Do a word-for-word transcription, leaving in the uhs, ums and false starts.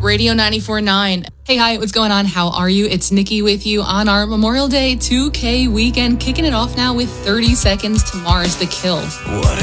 Radio ninety-four point nine. Hey, hi, what's going on? How are you? It's Nikki with you on our Memorial Day two K weekend, kicking it off now with thirty seconds to Mars the Kill. What